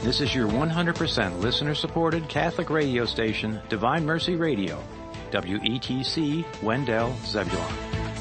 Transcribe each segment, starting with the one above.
This is your 100% listener-supported Catholic radio station, Divine Mercy Radio, WETC, Wendell, Zebulon.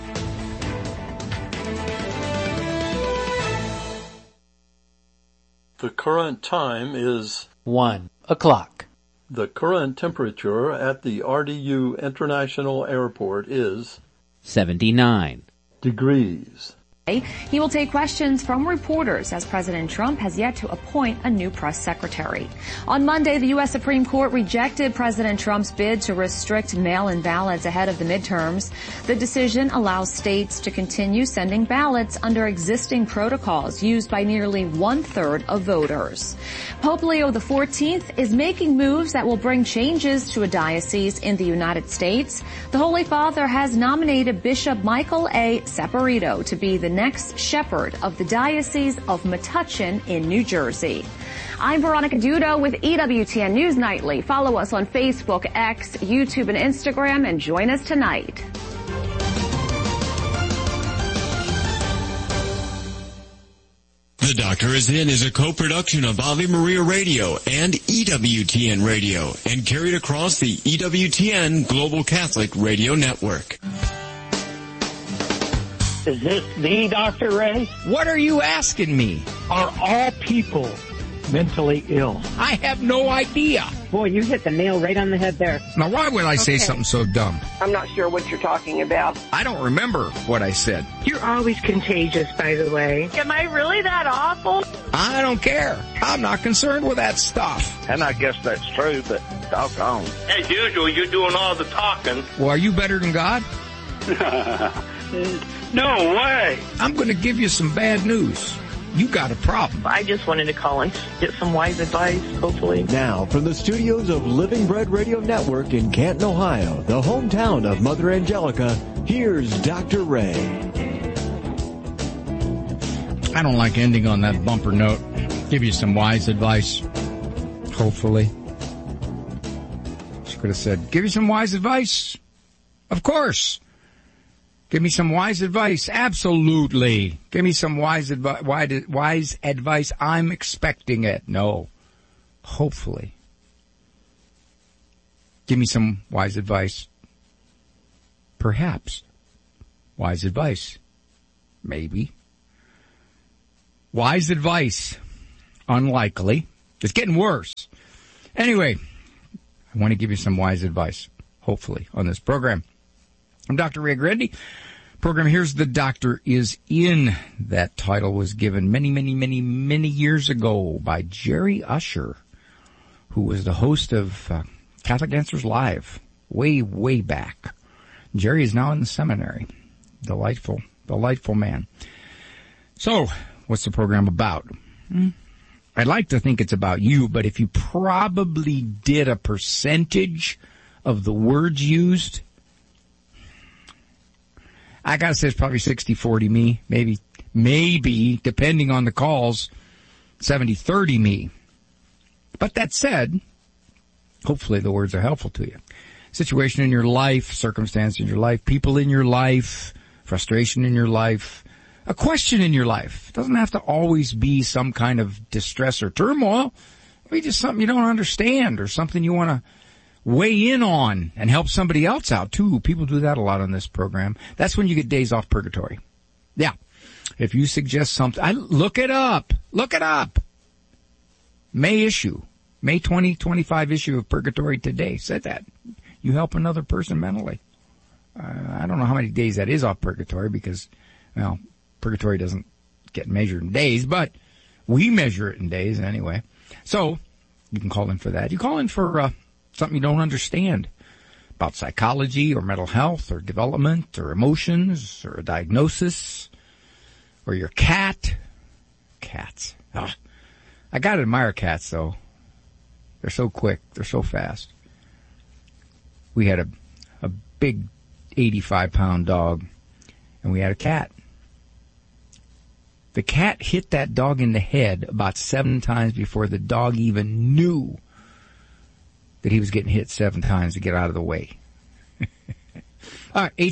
The current time is 1 o'clock. The current temperature at the RDU International Airport is 79 degrees. He will take questions from reporters as President Trump has yet to appoint a new press secretary. On Monday, the U.S. Supreme Court rejected President Trump's bid to restrict mail-in ballots ahead of the midterms. The decision allows states to continue sending ballots under existing protocols used by nearly one-third of voters. Pope Leo XIV is making moves that will bring changes to a diocese in the United States. The Holy Father has nominated Bishop Michael A. Saporito to be the next shepherd of the Diocese of Metuchen in New Jersey. I'm Veronica Dudo with EWTN News Nightly. Follow us on Facebook, X, YouTube, and Instagram, and join us tonight. The Doctor Is In is a co-production of Ave Maria Radio and EWTN Radio and carried across the EWTN Global Catholic Radio Network. Is this the Dr. Ray? What are you asking me? Are all people mentally ill? I have no idea. Boy, you hit the nail right on the head there. Now, why would I say something so dumb? I'm not sure what you're talking about. I don't remember what I said. You're always contagious, by the way. Am I really that awful? I don't care. I'm not concerned with that stuff. And I guess that's true, but doggone. As usual, you're doing all the talking. Well, are you better than God? No way. I'm going to give you some bad news. You got a problem. I just wanted to call and get some wise advice, hopefully. Now, from the studios of Living Bread Radio Network in Canton, Ohio, the hometown of Mother Angelica, here's Dr. Ray. I don't like ending on that bumper note. Give you some wise advice, hopefully. She could have said, give you some wise advice? Of course. Give me some wise advice. Absolutely. Give me some wise advice. I'm expecting it. No. Hopefully. Give me some wise advice. Perhaps. Wise advice. Maybe. Wise advice. Unlikely. It's getting worse. Anyway, I want to give you some wise advice. Hopefully, on this program. I'm Dr. Ray Grendy. Program Here's the Doctor Is In. That title was given many years ago by Jerry Usher, who was the host of Catholic Answers Live way back. Jerry is now in the seminary. Delightful man. So, what's the program about? I'd like to think it's about you, but if you probably did a percentage of the words used, I gotta say it's probably 60-40 me, maybe, depending on the calls, 70-30 me. But that said, hopefully the words are helpful to you. Situation in your life, circumstance in your life, people in your life, frustration in your life, a question in your life. It doesn't have to always be some kind of distress or turmoil. Maybe just something you don't understand or something you want to weigh in on and help somebody else out too. People do that a lot on this program. That's when you get days off purgatory. Yeah. If you suggest something, look it up. May 2025 issue of Purgatory Today said that. You help another person mentally. I don't know how many days that is off purgatory because, well, purgatory doesn't get measured in days, but we measure it in days anyway. So you can call in for that. You call in for, something you don't understand about psychology or mental health or development or emotions or a diagnosis or your cat. Cats. Oh, I gotta admire cats though. They're so quick. They're so fast. We had a big 85-pound dog and we had a cat. The cat hit that dog in the head about 7 times before the dog even knew that he was getting hit 7 times to get out of the way. All right,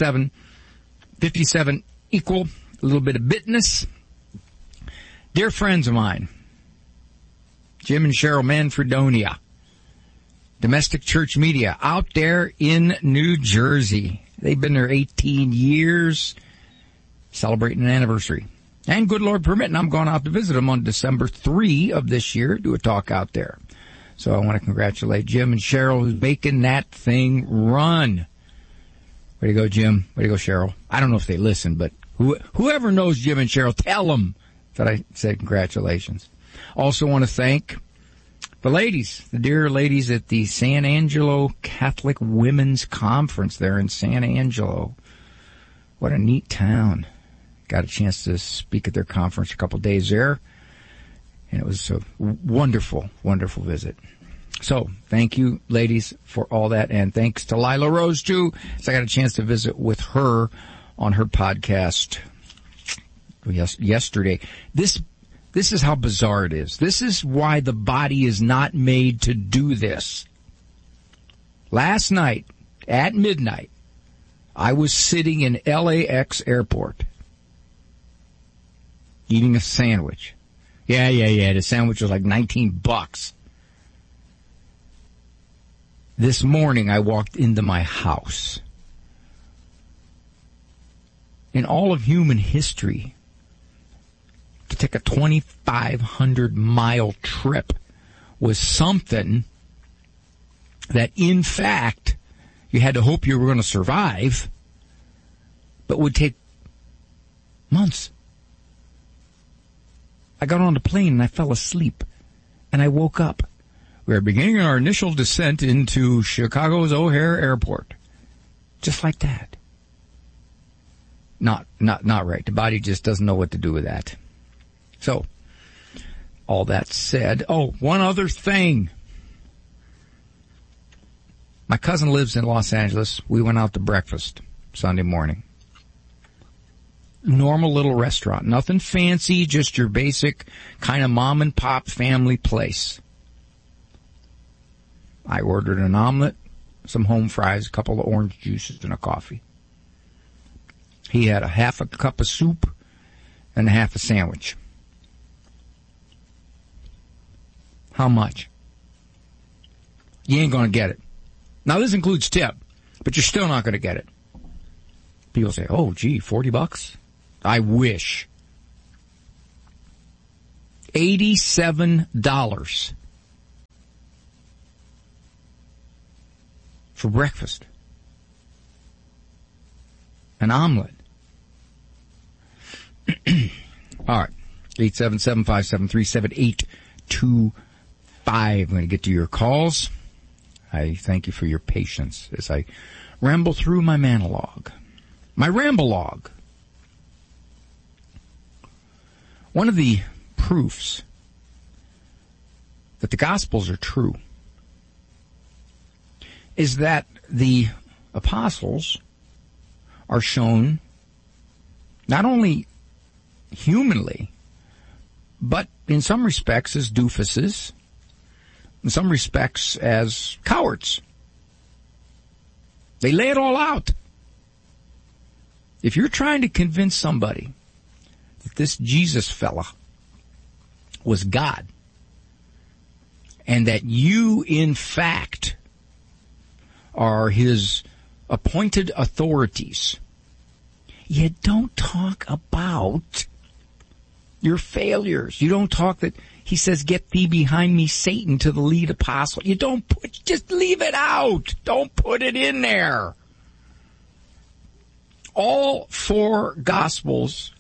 877-57 equal, a little bit of bitness. Dear friends of mine, Jim and Cheryl Manfredonia. Domestic Church Media out there in New Jersey. They've been there 18 years, celebrating an anniversary. And good Lord permitting, I'm going out to visit them on December 3 of this year, do a talk out there. So I want to congratulate Jim and Cheryl who's making that thing run. Way to go, Jim. Way to go, Cheryl. I don't know if they listen, but whoever knows Jim and Cheryl, tell them that I said congratulations. Also want to thank the ladies, the dear ladies at the San Angelo Catholic Women's Conference there in San Angelo. What a neat town. Got a chance to speak at their conference a couple of days there, and it was a wonderful, wonderful visit. So, thank you, ladies, for all that, and thanks to Lila Rose, too, as I got a chance to visit with her on her podcast yesterday. This is how bizarre it is. This is why the body is not made to do this. Last night, at midnight, I was sitting in LAX airport, eating a sandwich. Yeah, the sandwich was like $19. This morning, I walked into my house. In all of human history, to take a 2,500-mile trip was something that, in fact, you had to hope you were going to survive, but would take months. I got on the plane and I fell asleep, and I woke up. We are beginning our initial descent into Chicago's O'Hare Airport. Just like that. Not right. The body just doesn't know what to do with that. So, all that said, one other thing. My cousin lives in Los Angeles. We went out to breakfast Sunday morning. Normal little restaurant. Nothing fancy, just your basic kind of mom and pop family place. I ordered an omelet, some home fries, a couple of orange juices, and a coffee. He had a half a cup of soup and a half a sandwich. How much? You ain't going to get it. Now, this includes tip, but you're still not going to get it. People say, oh, gee, $40? I wish. $87 for breakfast. An omelet. All right. 877-573-7825. I'm going to get to your calls. I thank you for your patience as I ramble through my monologue. My ramble-log. One of the proofs that the Gospels are true is that the apostles are shown not only humanly, but in some respects as doofuses, in some respects as cowards. They lay it all out. If you're trying to convince somebody that this Jesus fella was God, and that you, in fact, are his appointed authorities, you don't talk about your failures. You don't talk that he says, get thee behind me, Satan, to the lead apostle. You don't just leave it out. Don't put it in there. All four Gospels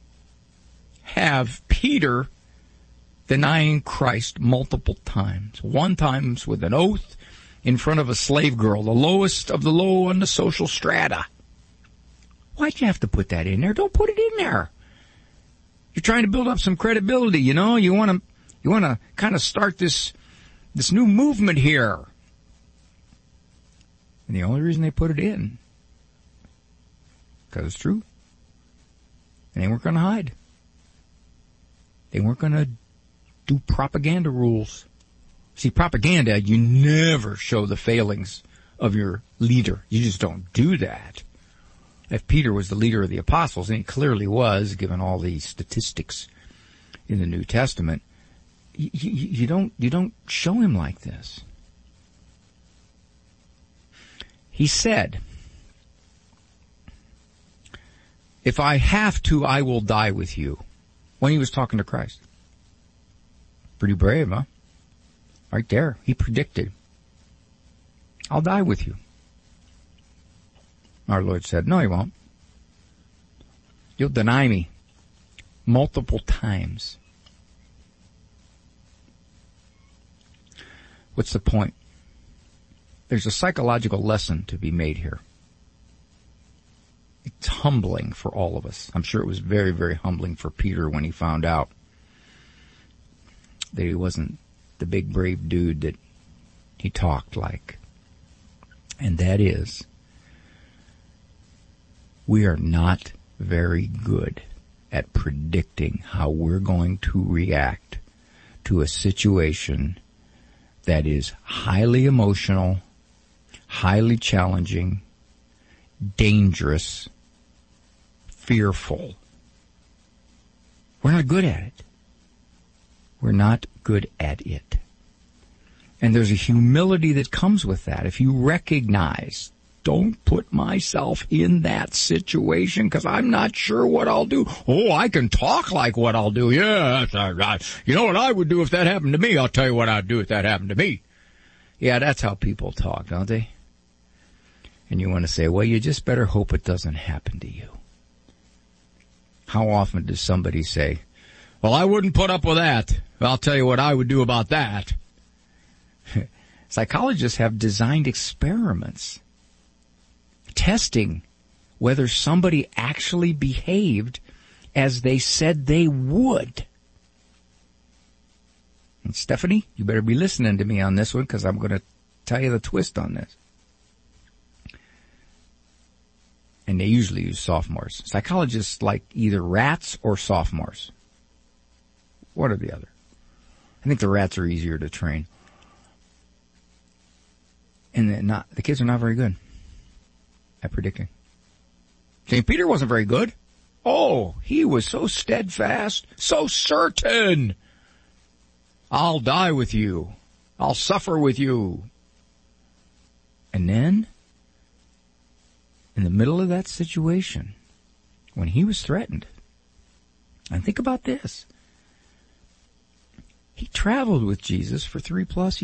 have Peter denying Christ multiple times. One time with an oath in front of a slave girl, the lowest of the low on the social strata. Why'd you have to put that in there? Don't put it in there. You're trying to build up some credibility, you know? You want to kind of start this new movement here. And the only reason they put it in, because it's true. And they weren't going to hide. They weren't going to do propaganda rules. See, propaganda, you never show the failings of your leader. You just don't do that. If Peter was the leader of the apostles, and he clearly was, given all the statistics in the New Testament, you don't show him like this. He said, if I have to, I will die with you. When he was talking to Christ. Pretty brave, huh? Right there. He predicted, I'll die with you. Our Lord said, no, you won't. You'll deny me multiple times. What's the point? There's a psychological lesson to be made here. It's humbling for all of us. I'm sure it was very, very humbling for Peter when he found out that he wasn't the big brave dude that he talked like. And that is, we are not very good at predicting how we're going to react to a situation that is highly emotional, highly challenging, dangerous, fearful. We're not good at it. We're not good at it. And there's a humility that comes with that. If you recognize, don't put myself in that situation because I'm not sure what I'll do. Oh, I can talk like what I'll do. Yeah, you know what I would do if that happened to me? I'll tell you what I'd do if that happened to me. Yeah, that's how people talk, don't they? And you want to say, well, you just better hope it doesn't happen to you. How often does somebody say, well, I wouldn't put up with that. I'll tell you what I would do about that. Psychologists have designed experiments testing whether somebody actually behaved as they said they would. And Stephanie, you better be listening to me on this one because I'm going to tell you the twist on this. And they usually use sophomores. Psychologists like either rats or sophomores. One or the other. I think the rats are easier to train. And the kids are not very good at predicting. St. Peter wasn't very good. Oh, he was so steadfast, so certain. I'll die with you. I'll suffer with you. And then, in the middle of that situation, when he was threatened, and think about this, he traveled with Jesus for 3+